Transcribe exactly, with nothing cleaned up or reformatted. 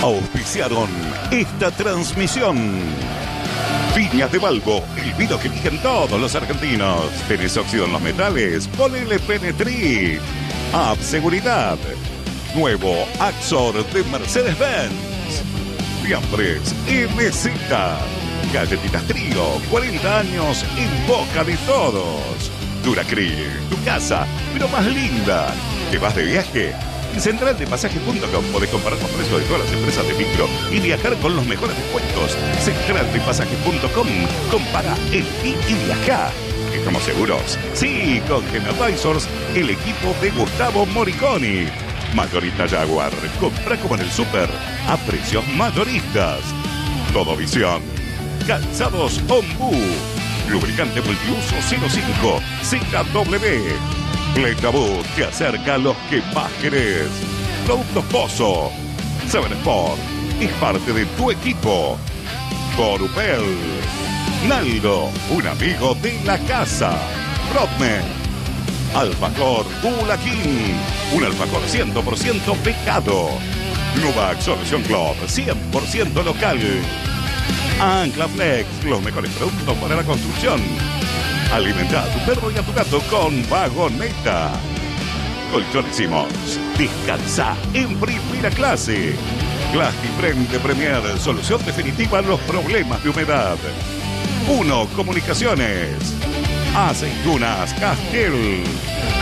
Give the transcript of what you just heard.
auspiciaron esta transmisión. Viñas de Balbo, el vino que eligen todos los argentinos. ¿Tenés óxido en los metales? Ponele Penetrit. App Seguridad. Nuevo Axor de Mercedes-Benz. Fiambres M Z. Galletitas Trío, cuarenta años en boca de todos. Duracry, tu casa, pero más linda. ¿Te vas de viaje? En central de pasaje punto com podés comparar los precios de todas las empresas de micro y viajar con los mejores descuentos. central de pasaje punto com. Compara, elegí y viajá. ¿Estamos seguros? Sí, con Generadvisors, el equipo de Gustavo Moriconi. Mayorista Jaguar, compra como en el súper, a precios mayoristas. Todo Visión. Calzados Ombú. Lubricante multiuso cero cinco Z W. Plecabú te acerca a los que más querés. Productos Pozo. Seven Sport es parte de tu equipo. Corupel. Naldo, un amigo de la casa. Rodman. Alfajor Gula King. Un alfajor cien por ciento pecado. Nubac Solution Club, cien por ciento local. Ancla Flex, los mejores productos para la construcción. Alimenta a tu perro y a tu gato con Vagoneta. Colchonísimos, descansa en primera clase. Glastiprem Premier, solución definitiva a los problemas de humedad. Uno Comunicaciones. Aceitunas Castel.